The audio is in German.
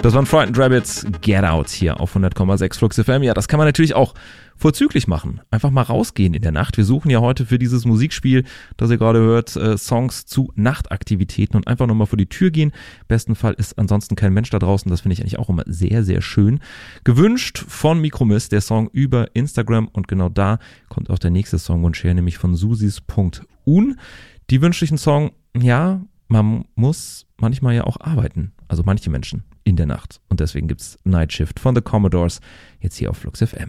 Das waren Frightened Rabbits, Get Out hier auf 100,6 Flux FM. Ja, das kann man natürlich auch vorzüglich machen. Einfach mal rausgehen in der Nacht. Wir suchen ja heute für dieses Musikspiel, das ihr gerade hört, Songs zu Nachtaktivitäten und einfach nochmal vor die Tür gehen. Im besten Fall ist ansonsten kein Mensch da draußen. Das finde ich eigentlich auch immer sehr, sehr schön. Gewünscht von Mikromist, der Song über Instagram, und genau da kommt auch der nächste Songwunsch her, nämlich von susis.un. Die wünscht sich einen Song, ja, man muss manchmal ja auch arbeiten. Also manche Menschen in der Nacht. Und deswegen gibt's Night Shift von The Commodores jetzt hier auf Flux FM.